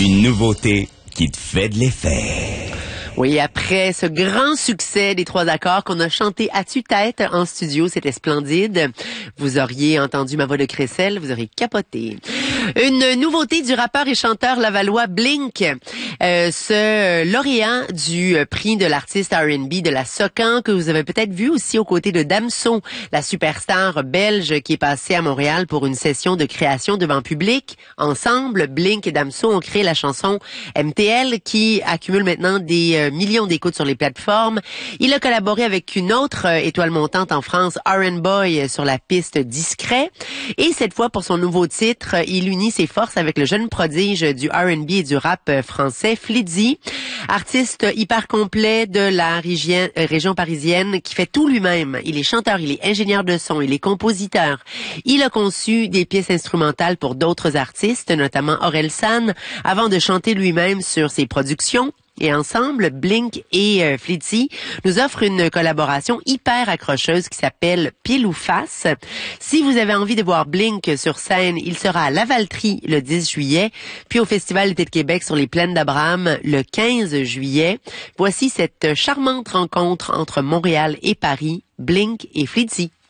Une nouveauté qui te fait de l'effet. Oui, après ce grand succès des 3 accords qu'on a chanté à tue-tête en studio, c'était splendide. Vous auriez entendu ma voix de crécelle, vous auriez capoté. Une nouveauté du rappeur et chanteur lavallois Blink, ce lauréat du prix de l'artiste R&B de la Socan que vous avez peut-être vu aussi aux côtés de Damso, la superstar belge qui est passée à Montréal pour une session de création devant public. Ensemble, Blink et Damso ont créé la chanson MTL qui accumule maintenant des millions d'écoutes sur les plateformes. Il a collaboré avec une autre étoile montante en France, R&B Boy, sur la piste Discret. Et cette fois, pour son nouveau titre, il unit ses forces avec le jeune prodige du R&B et du rap français, Flidzy, artiste hyper complet de la région parisienne qui fait tout lui-même. Il est chanteur, il est ingénieur de son, il est compositeur. Il a conçu des pièces instrumentales pour d'autres artistes, notamment Orelsan, avant de chanter lui-même sur ses productions. Et ensemble, Blink et Flidzy nous offrent une collaboration hyper accrocheuse qui s'appelle Pile ou Face. Si vous avez envie de voir Blink sur scène, il sera à Lavaltrie le 10 juillet, puis au Festival d'été de Québec sur les Plaines d'Abraham le 15 juillet. Voici cette charmante rencontre entre Montréal et Paris, Blink et Flidzy.